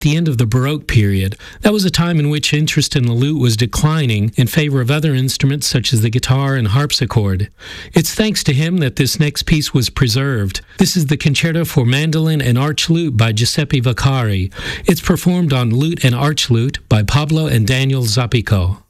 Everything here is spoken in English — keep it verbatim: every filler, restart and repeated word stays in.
the end of the Baroque period. That was a time in which interest in the lute was declining in favor of other instruments such as the guitar and harpsichord. It's thanks to him that this next piece was preserved. This is the Concerto for Mandolin and Arch Lute by Giuseppe Vaccari. It's performed on lute and arch lute by Pablo and Daniel Zapico.